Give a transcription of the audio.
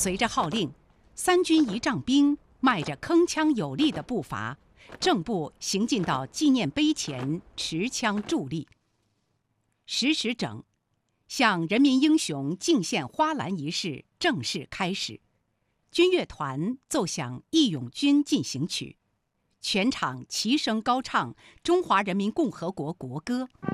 随着号令，3军仪仗兵迈着铿锵有力的步伐，正步行进到纪念碑前，持枪伫立。10时整，向人民英雄敬献花篮仪式正式开始。军乐团奏响《义勇军进行曲》，全场齐声高唱中华人民共和国国歌。